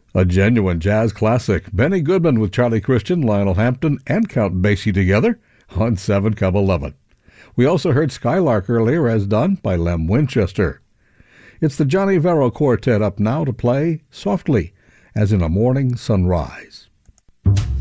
A genuine jazz classic, Benny Goodman with Charlie Christian, Lionel Hampton, and Count Basie together on 7 Cub 11. We also heard Skylark earlier, as done by Lem Winchester. It's the Johnny Varro Quartet up now to play Softly, as in a Morning Sunrise.